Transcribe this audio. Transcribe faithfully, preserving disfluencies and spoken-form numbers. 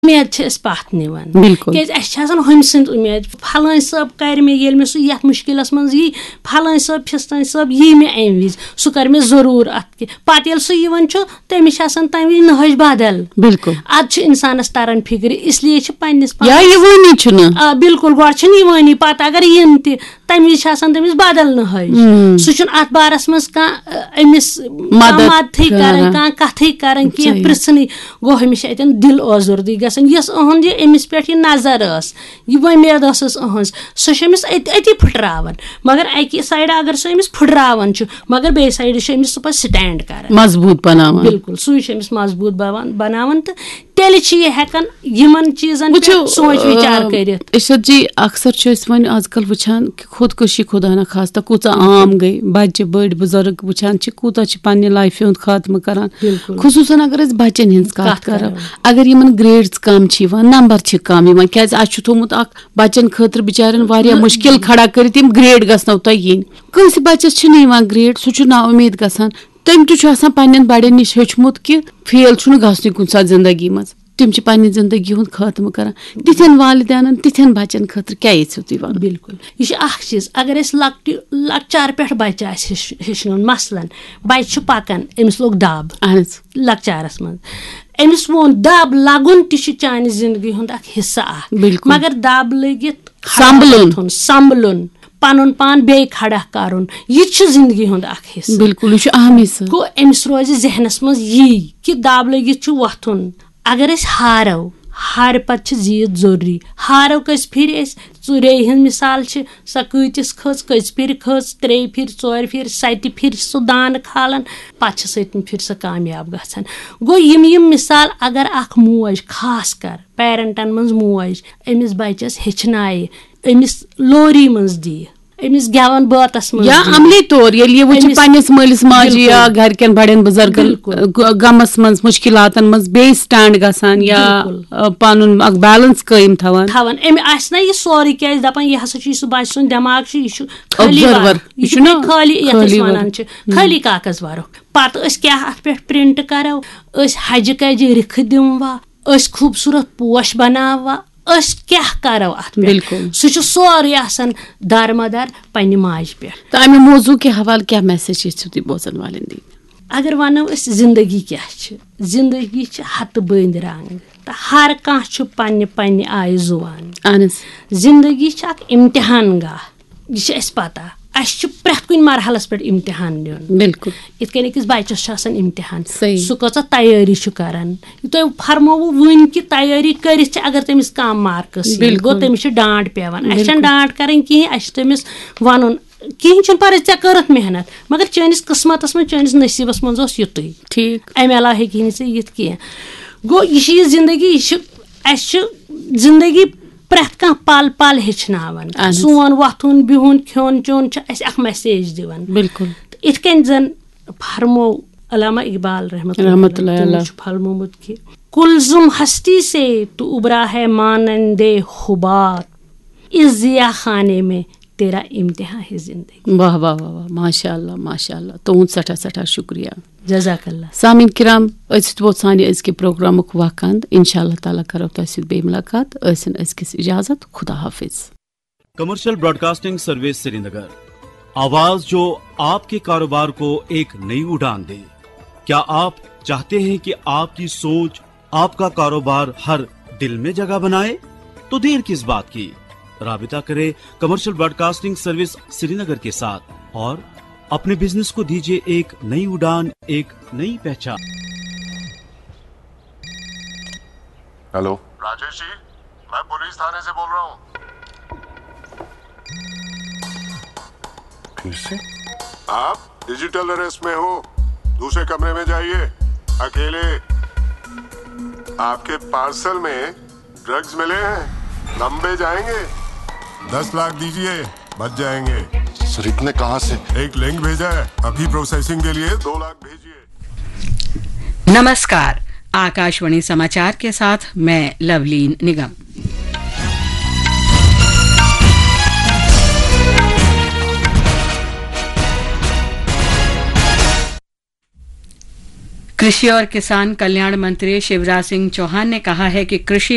उम्मीद छ अस पाथ निवान बिल्कुल केज अस छ आसान हम सद उम्मीद फलान सब कर मे येल मे सु यत मुश्किलस मन यी फलान सब फिस्तान सब यी मे एम विज सु कर मे जरूर अत के पात येल सु यवन छ तमिस छ आसान तमि नहज बदल बिल्कुल आज छ इंसानस तरन फिक्र इसलिए छ पन्निस या यवनी छ न आ बिल्कुल गड छ यवनी पात अगर यन त तमिस छ आसान तमिस बदल नहज सु छ अत बारस मस का एमिस मदद थी करन का कथै करन के प्रश्न गो हमेशा एतन दिल आजुर्दी गसन यस अहन जे एमिस पेट ये नजर अस ये वमेद अस अहन सु छमिस अति फुटरावन मगर अकि साइड अगर सु एमिस फुटरावन छ मगर बे साइड छ एमिस सु स्टैंड करन मजबूत बनावन बिल्कुल सु छमिस मजबूत बनावन त तेल छ ये हेकन यमन चीजन पे सोच विचार करित इशत जी अक्सर छ इस वन आजकल वछान खुदकुशी खुदा न खास्ता कुचा आम गई बच्चे बड़ बुजुर्ग वछान छ कुता छ पन्ने लाइफ हुंद खात्म करन खुसूसन अगर अस बच्चन हिंस कत कर अगर यमन ग्रेड्स कम छ नंबर छ कम यमन क्याज आज छ थोमुत अक बच्चन खतर बिचारन वारिया मुश्किल खड़ा करित यम ग्रेड गसनो त यिन कंस बच्चस छ न यवन ग्रेड सु छ ना उम्मीद गसन तम तु छ आसान पन्नन बड़न निश हेचमुत कि फेल छु न गसनु कुन सा जिंदगी मज तिम छ पन्नी जिंदगी हुंद खात्म करन तिथन वालिदैन तिथन बच्चन खतर क्या यछु दिवान बिल्कुल ये छ अख चीज अगर अस लक्ट लक्चार पेठ बच्चा आस हेचन मसलन बच्च छ पकन एमिस लोग दाब अहस लक्चारस मज एमिस वोन दाब लागुन ति छ चानि जिंदगी हुंद अख हिस्सा मगर दाब लगित संभलुन संभलुन पनुन पान बे खड़ा करुन ये छ जिंदगी हुंद अख हिस्सा बिल्कुल ये अहम हिस्सा गो एमिस रोज जहनस मज यी कि दाब लगित छ वथुन अगर अस हारो हार पत छ जीत जरूरी हारो कस फिर अस चुरे हन मिसाल छ स कतिस खस कस फिर खस त्रे फिर चोर फिर सत फिर सु दान खालन पत छ सतन फिर स कामयाब गछन गो यम यम मिसाल अगर अख मोज खास कर पेरेंटन मंज मोज एमिस बच्चस हेचनाय एमिस लोरी मंज दी एमिस गवन बातस मंज या अमली तौर ये लिए वच पन्निस मलिस माजी या घर केन बड़न बुजुर्गन गमस मंज मुश्किलातन मंज बे स्टैंड गसान या पानुन अक बैलेंस कायम थवन थवन एम आसना ये सॉरी क्या दपन ये हस छु बच्चन दिमाग छु ये खाली ये छु ना खाली यस वनान छु खाली कागज वारो पत अस क्या अथ पे प्रिंट करो अस हज कज रिख दिमवा अस खूबसूरत पोश बनावा अस क्या करो अथ बिल्कुल सु छु सोरी आसन दारमदार पन्नि माज पे तो अमे मौजू के हवाले क्या मैसेज छ ती बोसन वालन दी अगर वनो अस जिंदगी क्या छ जिंदगी छ हत बंद रंग त हर कां छु पन्नि पन्नि आय जुवान अनस जिंदगी छ अक इम्तिहान गा ये छ अस पता अस छ प्रत कुन मरहलस पे इम्तिहान दियोन बिल्कुल इत कन अकिस बच्चस छ आसान इम्तिहान सही सु कचा तैयारी छु करन तो फरमो वन कि तैयारी करिस छ अगर तमिस कम मार्क्स गो तमिस छ डांट पेवन अस छ डांट करन कि अस तमिस वनुन कहीं छन पर चे करत मेहनत मगर चनिस किस्मतस में चनिस नसीबस मन ओस युतै ठीक अमे अलावा हेकि से यत के गो ये जिंदगी अस जिंदगी प्रत कह पल पल हेचनावन सोन वथुन बिहुन खोन चोन अस अख मैसेज दिवन बिल्कुल इत कन जन फरमो अल्लामा इकबाल रहमतुल्लाह अलैह फरमोमुत कि कुलजुम हस्ती से तू उबरा है मानंदे हुबात इस जिया खाने में तेरा इम्तिहान है जिंदगी। वाह वाह वाह वाह माशाअल्लाह माशाअल्लाह तुहद सठा सठा शुक्रिया जज़ाकल्लाह। सामीन किराम अस वो सानी अजके प्रोग्राम वकंद इंशाअल्लाह ताला करो तसिद बे मुलाकात असन अजकिस इजाजत खुदा हाफिज। कमर्शियल ब्रॉडकास्टिंग सर्विस श्रीनगर, आवाज जो आपके कारोबार को एक नई उड़ान दे। क्या आप चाहते हैं कि आपकी सोच आपका कारोबार हर दिल में जगह बनाए? तो देर किस बात की, राबिता करें कमर्शियल ब्रॉडकास्टिंग सर्विस श्रीनगर के साथ और अपने बिजनेस को दीजिए एक नई उड़ान, एक नई पहचान। हेलो राजेश जी, मैं पुलिस थाने से बोल रहा हूँ। फिर से? आप डिजिटल अरेस्ट में हो, दूसरे कमरे में जाइए अकेले। आपके पार्सल में ड्रग्स मिले हैं, लंबे जाएंगे। दस लाख दीजिए, बच जाएंगे। सर इतने कहाँ से? एक लिंक भेजा है, अभी प्रोसेसिंग के लिए दो लाख भेजिए। नमस्कार, आकाशवाणी समाचार के साथ मैं लवलीन निगम। कृषि और किसान कल्याण मंत्री शिवराज सिंह चौहान ने कहा है कि कृषि